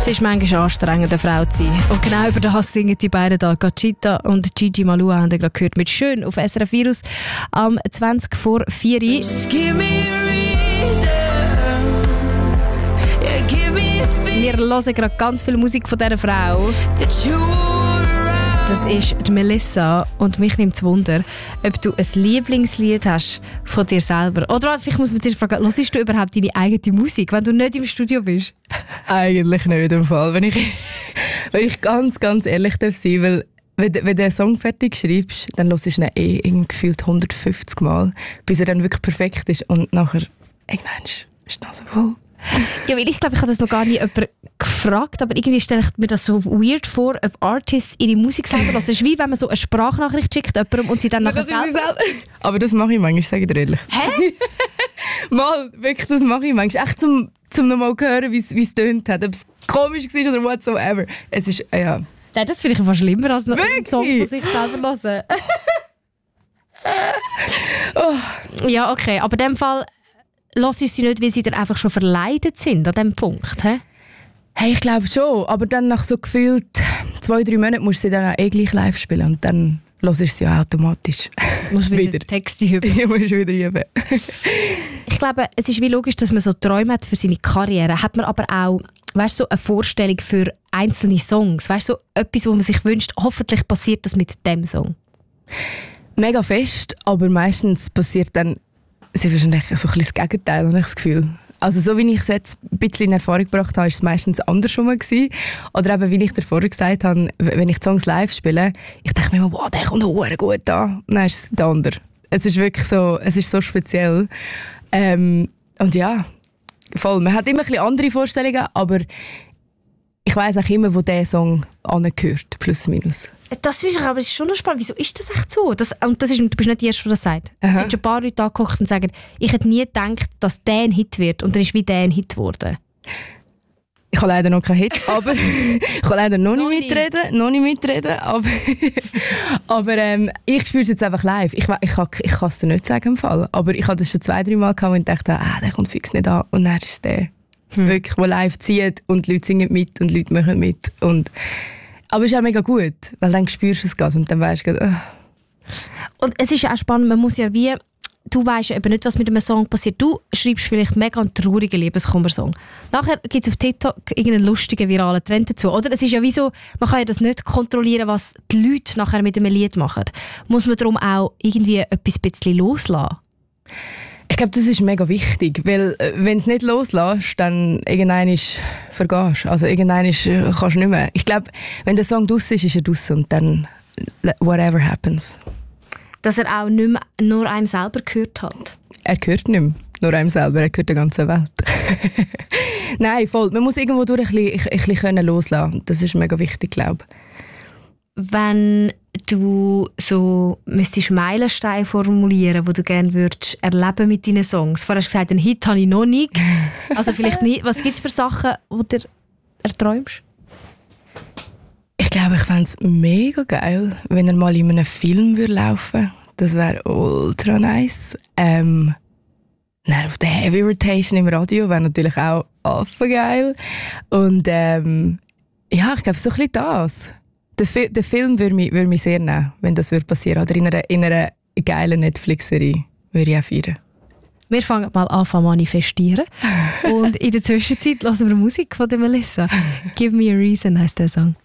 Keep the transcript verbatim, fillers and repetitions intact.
Es ist manchmal anstrengend, eine Frau zu sein. Und genau über das singen die beiden da. Conchita und Gigi Malua haben wir gerade gehört mit «Schön» auf S R F Virus am zwanzig vor vier. Wir hören gerade ganz viel Musik von dieser Frau. Das ist die Melissa und mich nimmt es Wunder, ob du ein Lieblingslied hast von dir selber. Oder vielleicht muss man sich fragen, hörst du überhaupt deine eigene Musik, wenn du nicht im Studio bist? Eigentlich nicht im Fall, wenn ich, wenn ich ganz, ganz ehrlich darf sein, weil wenn, wenn du einen Song fertig schreibst, dann hörst du ihn eh gefühlt hundertfünfzig Mal, bis er dann wirklich perfekt ist und nachher irgendwann ist die Nase voll. Ja, weil ich glaube, ich habe das noch gar nie jemand gefragt, aber irgendwie stelle ich mir das so weird vor, ob Artists ihre Musik selber hören. Das ist wie wenn man so eine Sprachnachricht schickt jemandem und sie dann nachher selber... selber... Aber das mache ich manchmal, sage ich dir ehrlich. Hä? Mal, wirklich, das mache ich manchmal. Echt zum, zum nochmal hören, wie es tönt hat. Ob es komisch war oder whatsoever. Es ist, ja... Nein, das finde ich fast schlimmer, als noch einen Song von sich selber hören. oh. Ja, okay, aber in dem Fall... Hörst du sie nicht, weil sie dann einfach schon verleidet sind an diesem Punkt? He? Hey, ich glaube schon. Aber dann nach so gefühlt zwei, drei Monaten musst du sie dann auch eh gleich live spielen. Und dann hörst du sie ja automatisch. Du musst wieder, wieder. Texte üben. Ja, musst wieder üben. Ich glaube, es ist wie logisch, dass man so Träume hat für seine Karriere. Hat man aber auch, weißt, so eine Vorstellung für einzelne Songs? Weißt, so etwas, wo man sich wünscht, hoffentlich passiert das mit dem Song? Mega fest, aber meistens passiert dann es ist wahrscheinlich so ein bisschen das Gegenteil, habe ich das Gefühl. Also so wie ich es jetzt ein bisschen in Erfahrung gebracht habe, war es meistens andersrum gewesen. Oder eben, wie ich dir vorher gesagt habe, wenn ich die Songs live spiele, ich denke mir immer, wow, der kommt auch gut an. Und dann ist es der andere. Es ist wirklich so, es ist so speziell. Ähm, und ja, voll. Man hat immer ein bisschen andere Vorstellungen, aber ich weiss auch immer, wo dieser Song angehört, plus minus. Das ist aber schon noch spannend. Wieso ist das echt so? Das, und das ist, du bist nicht die Erste, die das sagt. Es sind schon ein paar Leute angekocht und sagen, ich hätte nie gedacht, dass der ein Hit wird. Und dann ist wie der ein Hit geworden. Ich habe leider noch keinen Hit, aber ich kann leider noch, noch nicht mitreden. Noch nicht mitreden, aber, aber ähm, ich spüre es jetzt einfach live. Ich, ich, kann, ich kann es dir nicht sagen im Fall. Aber ich hatte das schon zwei, drei Mal gehabt und dachte, ah, der kommt fix nicht an. Und dann ist es der, hm. wirklich, der live zieht und die Leute singen mit und die Leute machen mit. Und aber es ist auch mega gut, weil dann spürst du es gerade und dann weißt du, oh. Und es ist ja auch spannend, man muss ja wie, du weißt ja eben nicht, was mit einem Song passiert. Du schreibst vielleicht mega einen traurigen Liebeskummer-Song. Nachher gibt es auf TikTok irgendeinen lustigen, viralen Trend dazu. Oder? Es ist ja wie so, man kann ja das nicht kontrollieren, was die Leute nachher mit einem Lied machen. Muss man darum auch irgendwie etwas ein bisschen loslassen? Ich glaube, das ist mega wichtig, weil wenn du es nicht loslässt, dann irgendwann ist vergehst. Also irgendwann ist, kannst du nicht mehr. Ich glaube, wenn der Song draussen ist, ist er draussen und dann whatever happens. Dass er auch nicht mehr nur einem selber gehört hat? Er gehört nicht mehr nur einem selber, er gehört der ganzen Welt. Nein, voll. Man muss irgendwo durch ein bisschen, ein bisschen loslassen können. Das ist mega wichtig, glaube ich. Wenn du so müsstest Meilensteine formulieren, wo du gerne würdest erleben mit deinen Songs. Vorher hast du gesagt, einen Hit habe ich noch nicht. Also vielleicht nicht. Was gibt es für Sachen, die du erträumst? Ich glaube, ich fände es mega geil, wenn er mal in einem Film würde laufen. Das wäre ultra nice. Ähm, auf der Heavy Rotation im Radio wäre natürlich auch affengeil. Und ähm, ja, ich glaube, so ein bisschen das. Der, Fi- der Film würde mich, würde mich sehr nehmen, wenn das würde passieren. Oder in einer, in einer geilen Netflix-Serie würde ich auch feiern. Wir fangen mal an zu manifestieren. Und in der Zwischenzeit hören wir Musik von der Melissa. «Give Me a Reason» heisst der Song.